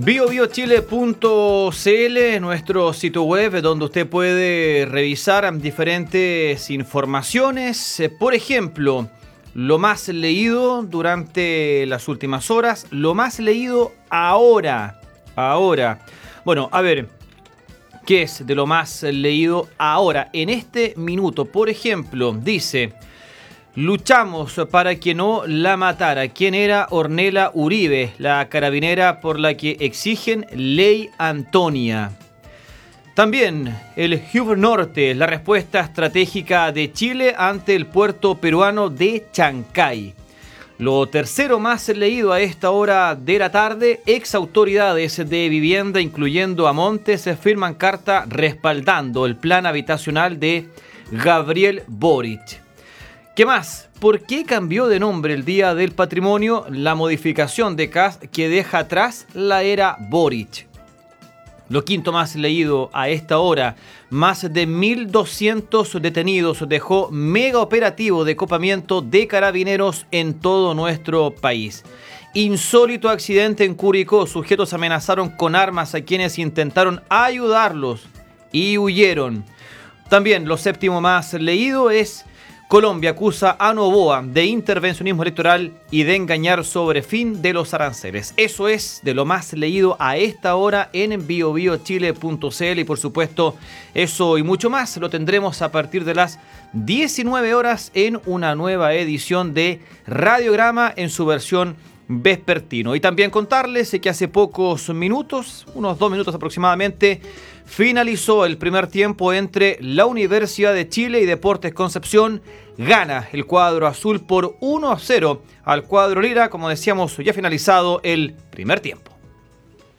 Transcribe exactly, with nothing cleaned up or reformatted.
bio bio chile punto c l, nuestro sitio web donde usted puede revisar diferentes informaciones. Por ejemplo, lo más leído durante las últimas horas, lo más leído ahora. Ahora. Bueno, a ver, ¿qué es de lo más leído ahora? En este minuto, por ejemplo, dice: luchamos para que no la matara. ¿Quién era Ornella Uribe, la carabinera por la que exigen ley Antonia? También el Hub Norte, la respuesta estratégica de Chile ante el puerto peruano de Chancay. Lo tercero más leído a esta hora de la tarde: ex autoridades de vivienda, incluyendo a Montes, firman carta respaldando el plan habitacional de Gabriel Boric. ¿Qué más? ¿Por qué cambió de nombre el Día del Patrimonio? La modificación de C A S que deja atrás la era Boric. Lo quinto más leído a esta hora: más de mil doscientos detenidos dejó mega operativo de copamiento de carabineros en todo nuestro país. Insólito accidente en Curicó: sujetos amenazaron con armas a quienes intentaron ayudarlos y huyeron. También lo séptimo más leído es: Colombia acusa a Noboa de intervencionismo electoral y de engañar sobre fin de los aranceles. Eso es de lo más leído a esta hora en bio bio chile punto c l, y por supuesto eso y mucho más lo tendremos a partir de las diecinueve horas en una nueva edición de Radiograma en su versión vespertino. Y también contarles que hace pocos minutos, unos dos minutos aproximadamente, finalizó el primer tiempo entre la Universidad de Chile y Deportes Concepción. Gana el cuadro azul por uno a cero al cuadro lila, como decíamos, ya finalizado el primer tiempo.